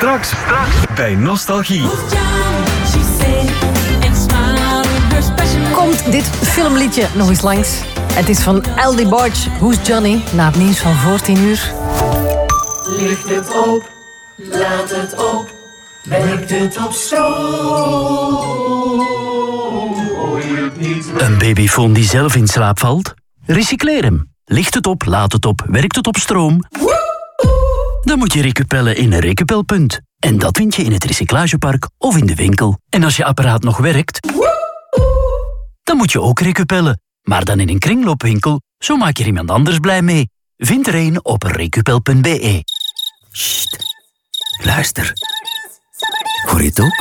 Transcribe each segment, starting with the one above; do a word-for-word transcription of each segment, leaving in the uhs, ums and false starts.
Straks, straks bij Nostalgie. Komt dit filmliedje nog eens langs? Het is van L D Barge, Who's Johnny? Na het nieuws van fourtien uur. Licht het op, laat het op, werkt het op stroom. Hoor je het niet? Een babyfoon die zelf in slaap valt? Recycleer hem. Licht het op, laat het op, werkt het op stroom? Dan moet je recupellen in een recupelpunt. En dat vind je in het recyclagepark of in de winkel. En als je apparaat nog werkt, dan moet je ook recupellen. Maar dan in een kringloopwinkel, zo maak je er iemand anders blij mee. Vind er een op recupel punt b e. Sst, luister. Hoor je het ook?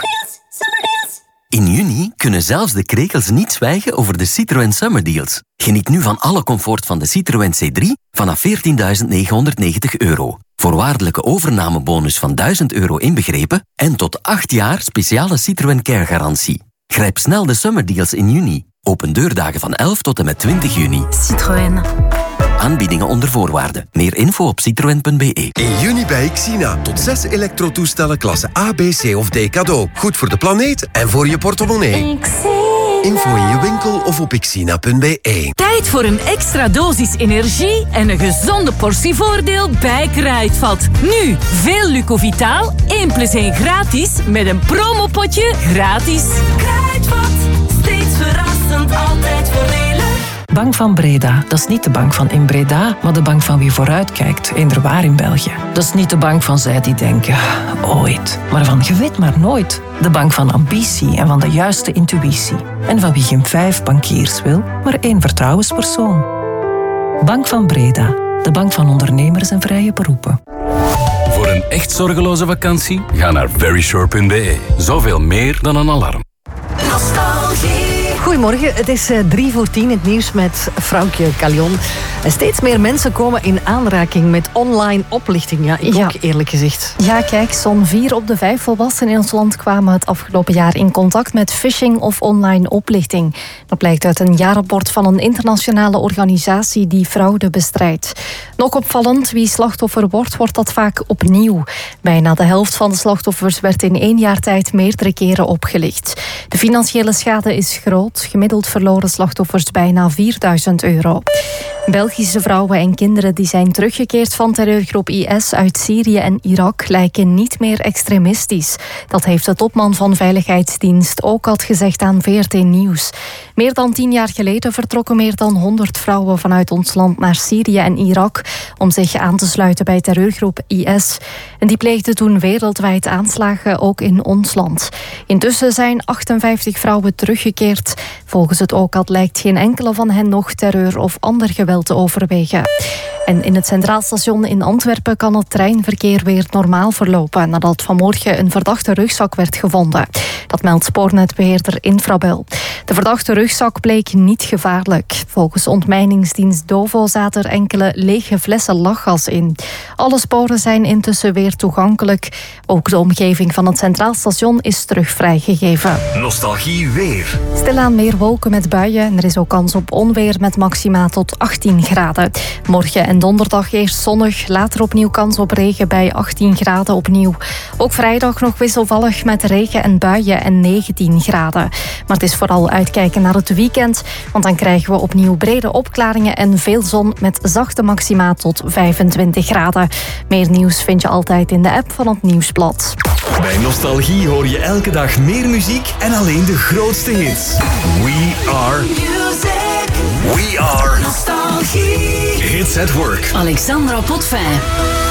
In juni kunnen zelfs de krekels niet zwijgen over de Citroën Summer Deals. Geniet nu van alle comfort van de Citroën C drie vanaf veertienduizend negenhonderdnegentig euro. Voorwaardelijke overnamebonus van duizend euro inbegrepen en tot acht jaar speciale Citroën Care garantie. Grijp snel de Summer Deals in juni. Open deurdagen van elf tot en met twintig juni. Citroën. Aanbiedingen onder voorwaarden. Meer info op citroen punt b e. In juni bij Xina. Tot zes elektrotoestellen klasse A, B, C of D cadeau. Goed voor de planeet en voor je portemonnee. Info in je winkel of op xina punt b e. Tijd voor een extra dosis energie en een gezonde portie voordeel bij Kruidvat. Nu, veel Lucovitaal, één plus één gratis met een promopotje gratis. Kruidvat, steeds verrassend, altijd voordelig. Bank van Breda, dat is niet de bank van in Breda, maar de bank van wie vooruitkijkt, eender waar in België. Dat is niet de bank van zij die denken, ooit, maar van je weet maar nooit. De bank van ambitie en van de juiste intuïtie. En van wie geen vijf bankiers wil, maar één vertrouwenspersoon. Bank van Breda, de bank van ondernemers en vrije beroepen. Voor een echt zorgeloze vakantie, ga naar verysure punt b e. Zoveel meer dan een alarm. Goedemorgen, het is drie voor tien, het nieuws met Vrouwtje Calion. Steeds meer mensen komen in aanraking met online oplichting. Ja, ik ja. ook eerlijk gezegd. Ja, kijk, zo'n vier op de vijf volwassenen in ons land kwamen het afgelopen jaar in contact met phishing of online oplichting. Dat blijkt uit een jaarrapport van een internationale organisatie die fraude bestrijdt. Nog opvallend, wie slachtoffer wordt, wordt dat vaak opnieuw. Bijna de helft van de slachtoffers werd in één jaar tijd meerdere keren opgelicht. De financiële schade is groot. Gemiddeld verloren slachtoffers bijna vierduizend euro. Belgische vrouwen en kinderen die zijn teruggekeerd van terreurgroep I S uit Syrië en Irak lijken niet meer extremistisch. Dat heeft de topman van Veiligheidsdienst ook al gezegd aan V R T Nieuws. Meer dan tien jaar geleden vertrokken meer dan honderd vrouwen vanuit ons land naar Syrië en Irak om zich aan te sluiten bij terreurgroep I S. En die pleegde toen wereldwijd aanslagen, ook in ons land. Intussen zijn achtenvijftig vrouwen teruggekeerd. Volgens het O C A D lijkt geen enkele van hen nog terreur of ander geweld te overwegen. En in het Centraal Station in Antwerpen kan het treinverkeer weer normaal verlopen nadat vanmorgen een verdachte rugzak werd gevonden. Dat meldt spoornetbeheerder Infrabel. De verdachte rugzak bleek niet gevaarlijk. Volgens ontmijningsdienst Dovo zaten er enkele lege flessen lachgas in. Alle sporen zijn intussen weer toegankelijk. Ook de omgeving van het Centraal Station is terug vrijgegeven. Nostalgie weer. Stilaan meer wolken met buien en er is ook kans op onweer met maxima tot achttien graden. Morgen en donderdag eerst zonnig, later opnieuw kans op regen bij achttien graden opnieuw. Ook vrijdag nog wisselvallig met regen en buien en negentien graden. Maar het is vooral uitkijken naar het weekend, want dan krijgen we opnieuw brede opklaringen en veel zon met zachte maxima tot vijfentwintig graden. Meer nieuws vind je altijd in de app van het Nieuwsblad. Bij Nostalgie hoor je elke dag meer muziek en alleen de grootste hits. We are music. We are Nostalgie. Hits at work. Alexandra Potvin.